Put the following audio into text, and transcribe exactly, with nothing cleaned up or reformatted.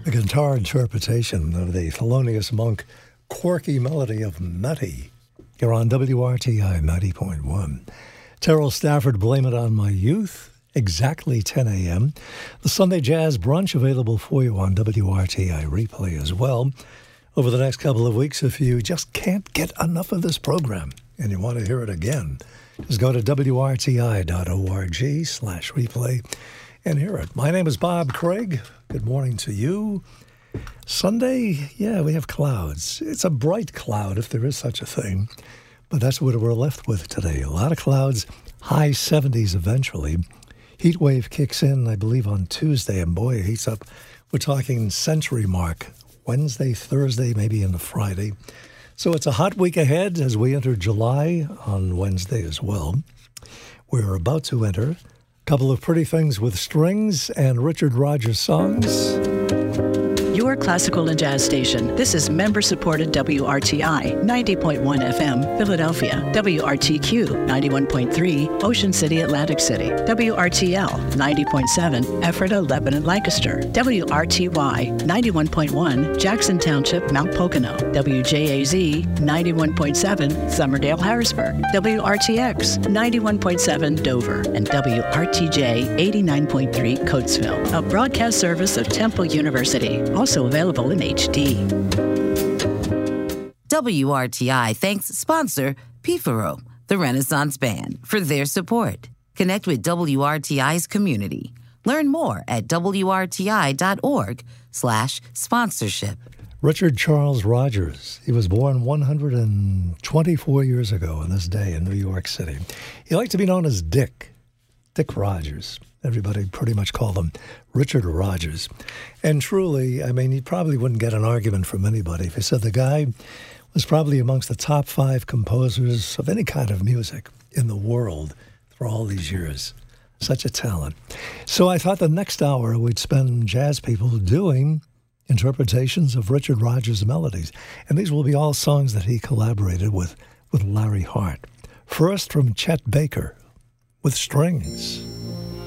The guitar interpretation of the Thelonious Monk quirky melody of Nutty. You're on W R T I ninety point one. Terrell Stafford, Blame It On My Youth, exactly ten a.m. The Sunday Jazz Brunch available for you on W R T I Replay as well. Over the next couple of weeks, if you just can't get enough of this program and you want to hear it again, just go to W R T I dot org slash replay and hear it. My name is Bob Craig. Good morning to you. Sunday, yeah, we have clouds. It's a bright cloud, if there is such a thing. But that's what we're left with today. A lot of clouds, high seventies eventually. Heat wave kicks in, I believe, on Tuesday, and boy, it heats up. We're talking century mark, Wednesday, Thursday, maybe into Friday. So it's a hot week ahead as we enter July on Wednesday as well. We're about to enter a couple of pretty things with strings and Richard Rodgers songs. Your classical and jazz station. This is member-supported W R T I, ninety point one F M, Philadelphia. W R T Q, ninety-one point three, Ocean City, Atlantic City. W R T L, ninety point seven, Ephrata, Lebanon, Lancaster. W R T Y, ninety-one point one, Jackson Township, Mount Pocono. W J A Z, ninety-one point seven, Summerdale, Harrisburg. W R T X, ninety-one point seven, Dover. And W R T J, eighty-nine point three, Coatesville. A broadcast service of Temple University. Also available in H D. W R T I thanks sponsor Pifaro, the Renaissance Band, for their support. Connect with W R T I's community. Learn more at W R T I dot org slash sponsorship. Richard Charles Rodgers. He was born one hundred twenty-four years ago on this day in New York City. He liked to be known as Dick, Dick Rodgers. Everybody pretty much called him Richard Rodgers. And truly, I mean, you probably wouldn't get an argument from anybody if you said the guy was probably amongst the top five composers of any kind of music in the world for all these years. Such a talent. So I thought the next hour we'd spend jazz people doing interpretations of Richard Rodgers' melodies. And these will be all songs that he collaborated with, with Larry Hart. First from Chet Baker with strings.